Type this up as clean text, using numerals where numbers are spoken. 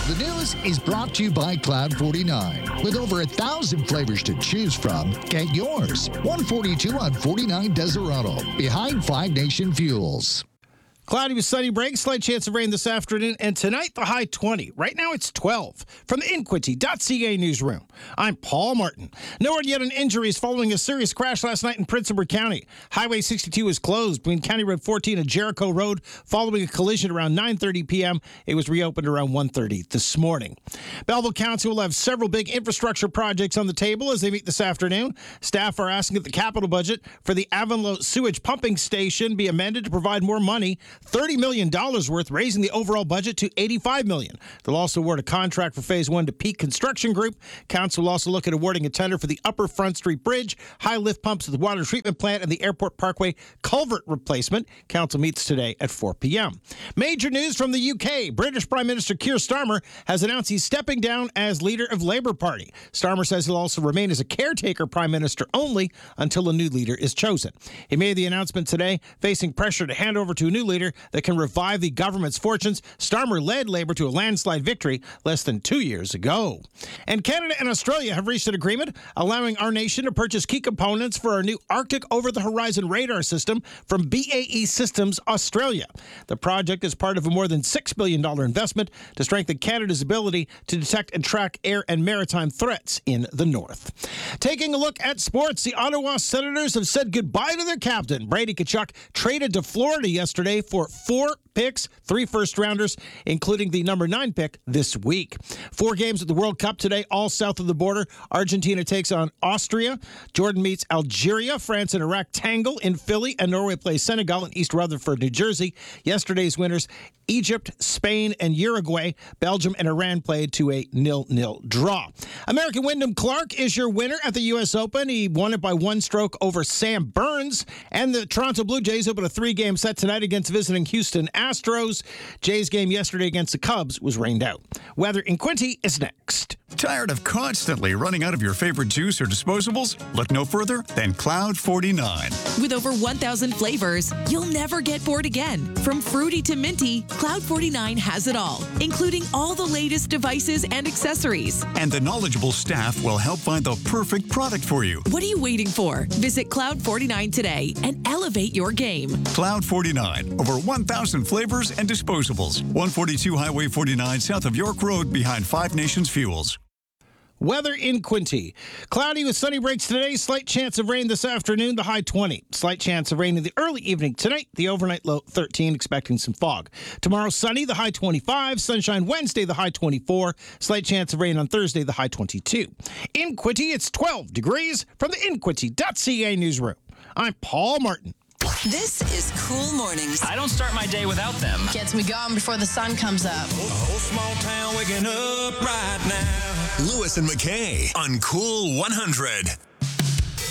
The news is brought to you by Cloud 49. With over 1,000 flavors to choose from, get yours. 142 on 49 Desiderato, behind Five Nation Fuels. Cloudy with sunny breaks, slight chance of rain this afternoon, and tonight the high 20. Right now it's 12. From the Inquity.ca newsroom, I'm Paul Martin. No word yet on injuries following a serious crash last night in Prince Edward County. Highway 62 was closed between County Road 14 and Jericho Road following a collision around 9:30 p.m. It was reopened around 1:30 this morning. Belleville Council will have several big infrastructure projects on the table as they meet this afternoon. Staff are asking that the capital budget for the Avonlow sewage pumping station be amended to provide more money. $30 million worth, raising the overall budget to $85 million. They'll also award a contract for Phase 1 to Peak Construction Group. Council will also look at awarding a tender for the Upper Front Street Bridge, high lift pumps at the water treatment plant, and the Airport Parkway culvert replacement. Council meets today at 4 p.m. Major news from the UK. British Prime Minister Keir Starmer has announced he's stepping down as leader of Labour Party. Starmer says he'll also remain as a caretaker Prime Minister only until a new leader is chosen. He made the announcement today, facing pressure to hand over to a new leader that can revive the government's fortunes. Starmer led Labour to a landslide victory less than 2 years ago. And Canada and Australia have reached an agreement allowing our nation to purchase key components for our new Arctic Over-the-Horizon radar system from BAE Systems Australia. The project is part of a more than $6 billion investment to strengthen Canada's ability to detect and track air and maritime threats in the north. Taking a look at sports, the Ottawa Senators have said goodbye to their captain. Brady Tkachuk traded to Florida yesterday for 4 picks, 3 first-rounders, including the number 9 pick this week. 4 games at the World Cup today, all south of the border. Argentina takes on Austria. Jordan meets Algeria. France and Iraq tangle in Philly, and Norway plays Senegal in East Rutherford, New Jersey. Yesterday's winners, Egypt, Spain, and Uruguay. Belgium and Iran played to a 0-0 draw. American Wyndham Clark is your winner at the U.S. Open. He won it by 1 stroke over Sam Burns. And the Toronto Blue Jays open a 3-game set tonight against visiting Houston Astros. Jays game yesterday against the Cubs was rained out. Weather in Quincy is next. Tired of constantly running out of your favorite juice or disposables? Look no further than Cloud 49. With over 1,000 flavors, you'll never get bored again. From fruity to minty, Cloud 49 has it all, including all the latest devices and accessories. And the knowledgeable staff will help find the perfect product for you. What are you waiting for? Visit Cloud 49 today and elevate your game. Cloud 49. Over 1,000 flavors and disposables. 142 Highway 49 south of York Road behind Five Nations Fuels. Weather in Quincy. Cloudy with sunny breaks today. Slight chance of rain this afternoon, the high 20. Slight chance of rain in the early evening tonight. The overnight low 13, expecting some fog. Tomorrow sunny, the high 25. Sunshine Wednesday, the high 24. Slight chance of rain on Thursday, the high 22. In Quincy, it's 12 degrees. From the Inquity.ca newsroom, I'm Paul Martin. This is Cool Mornings. I don't start my day without them. Gets me going before the sun comes up. A whole small town waking up right now. Lewis and McKay on Cool 100.